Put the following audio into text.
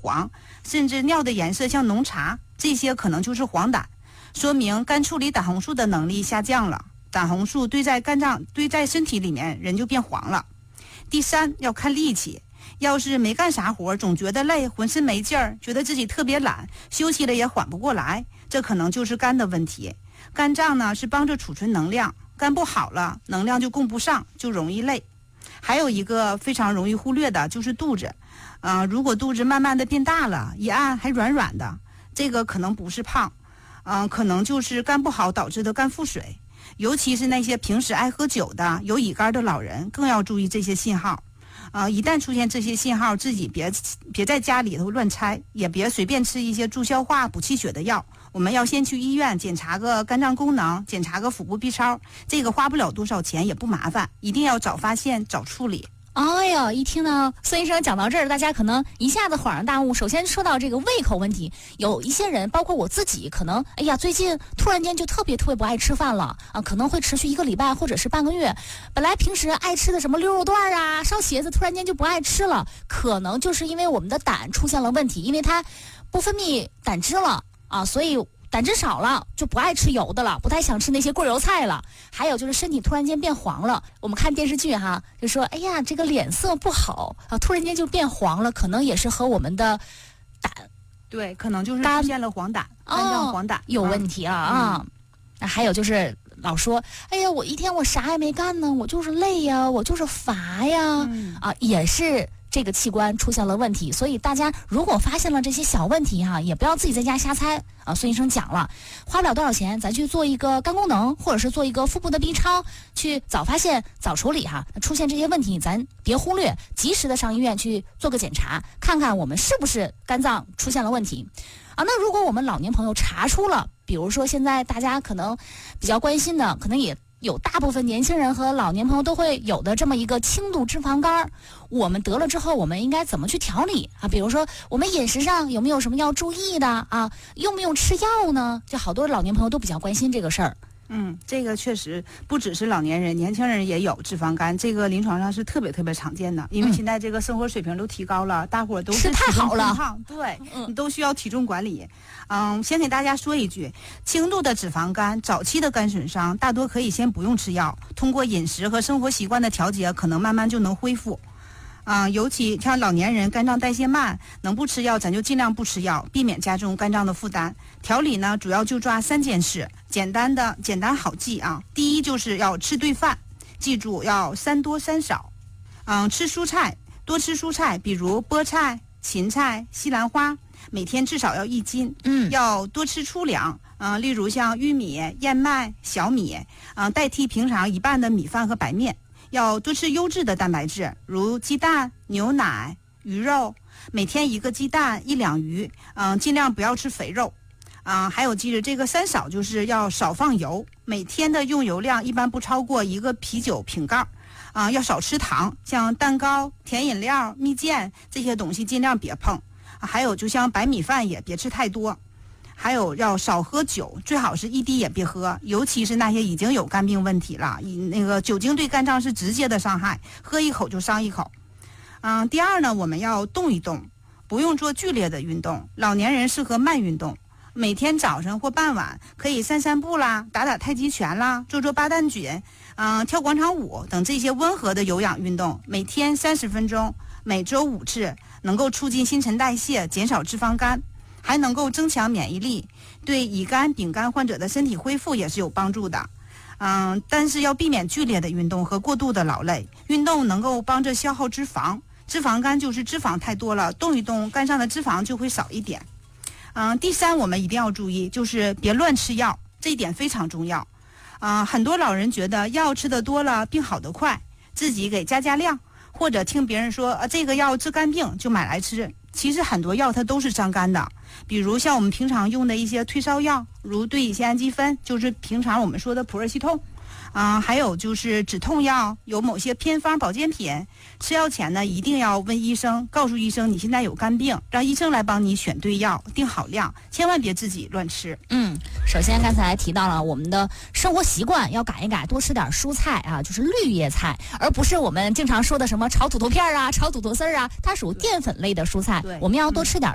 黄，甚至尿的颜色像浓茶，这些可能就是黄疸，说明肝处理胆红素的能力下降了，胆红素堆在肝脏堆在身体里面，人就变黄了。第三，要看力气，要是没干啥活，总觉得累，浑身没劲儿，觉得自己特别懒，休息了也缓不过来，这可能就是肝的问题。肝脏呢是帮着储存能量，肝不好了，能量就供不上，就容易累。还有一个非常容易忽略的就是肚子，如果肚子慢慢的变大了，一按还软软的，这个可能不是胖，可能就是肝不好导致的肝腹水。尤其是那些平时爱喝酒的、有乙肝的老人，更要注意这些信号。一旦出现这些信号，自己别在家里头乱猜，也别随便吃一些助消化、补气血的药。我们要先去医院检查个肝脏功能，检查个腹部 B 超，这个花不了多少钱，也不麻烦，一定要早发现、早处理。 哎呀，一听到孙医生讲到这儿，大家可能一下子恍然大悟。首先说到这个胃口问题，有一些人，包括我自己，可能最近突然间就特别不爱吃饭了啊，可能会持续1个礼拜或者是半个月。本来平时爱吃的什么溜肉段啊、烧茄子，突然间就不爱吃了，可能就是因为我们的胆出现了问题，因为它不分泌胆汁了啊，所以胆汁少了，就不爱吃油的了，不太想吃那些过油菜了。还有就是身体突然间变黄了，我们看电视剧哈，就说这个脸色不好啊，突然间就变黄了，可能也是和我们的胆， 对，可能就是出现了黄疸，肝脏黄疸有问题了啊。那还有就是老说，我一天我啥也没干呢，我就是累呀，我就是乏呀，也是这个器官出现了问题。所以大家如果发现了这些小问题也不要自己在家瞎猜啊。孙医生讲了，花不了多少钱，咱去做一个肝功能，或者是做一个腹部的 B 超，去早发现早处理出现这些问题咱别忽略，及时的上医院去做个检查，看看我们是不是肝脏出现了问题那如果我们老年朋友查出了，比如说现在大家可能比较关心的，可能也有大部分年轻人和老年朋友都会有的这么一个轻度脂肪肝，我们得了之后我们应该怎么去调理比如说我们饮食上有没有什么要注意的用不用吃药呢？就好多老年朋友都比较关心这个事儿。 这个确实不只是老年人，年轻人也有脂肪肝，这个临床上是特别常见的。因为现在这个生活水平都提高了，大伙儿都是太好了， 对，你都需要体重管理。先给大家说一句，轻度的脂肪肝，早期的肝损伤，大多可以先不用吃药，通过饮食和生活习惯的调节，可能慢慢就能恢复。尤其像老年人肝脏代谢慢，能不吃药咱就尽量不吃药，避免加重肝脏的负担。调理呢，主要就抓3件事，简单好记第一就是要吃对饭，记住要3多3少。吃蔬菜，多吃蔬菜，比如菠菜、芹菜、西兰花，每天至少要1斤。要多吃粗粮，例如像玉米、燕麦、小米，代替平常一半的米饭和白面。要多吃优质的蛋白质，如鸡蛋、牛奶、鱼肉，每天1个鸡蛋1两鱼，尽量不要吃肥肉。还有记着这个3少，就是要少放油，每天的用油量一般不超过1个啤酒瓶盖。要少吃糖，像蛋糕、甜饮料、蜜饯这些东西尽量别碰。还有就像白米饭也别吃太多。还有要少喝酒，最好是1滴也别喝，尤其是那些已经有肝病问题了，那个酒精对肝脏是直接的伤害，喝1口就伤1口。第二呢，我们要动一动，不用做剧烈的运动，老年人适合慢运动，每天早上或傍晚可以散步啦，打太极拳啦，做八段锦，跳广场舞等这些温和的有氧运动，每天30分钟，每周5次，能够促进新陈代谢，减少脂肪肝。还能够增强免疫力，对乙肝、丙肝患者的身体恢复也是有帮助的。但是要避免剧烈的运动和过度的劳累。运动能够帮着消耗脂肪，脂肪肝就是脂肪太多了，动一动，肝上的脂肪就会少一点。第三，我们一定要注意，就是别乱吃药，这一点非常重要。很多老人觉得药吃得多了，病好得快，自己给加量，或者听别人说这个药治肝病就买来吃。其实很多药它都是伤肝的，比如像我们平常用的一些退烧药，如对乙酰氨基酚，就是平常我们说的普热西痛。还有就是止痛药，有某些偏方保健品，吃药前呢一定要问医生，告诉医生你现在有肝病，让医生来帮你选对药，定好量，千万别自己乱吃。 首先刚才提到了我们的生活习惯要改一改，多吃点蔬菜就是绿叶菜，而不是我们经常说的什么炒土豆片炒土豆丝它属淀粉类的蔬菜，我们要多吃点